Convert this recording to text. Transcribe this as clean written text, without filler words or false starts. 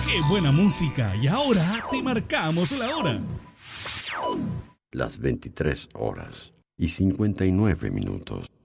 ¡Qué buena música! Y ahora te marcamos la hora. Las 23 horas y 59 minutos.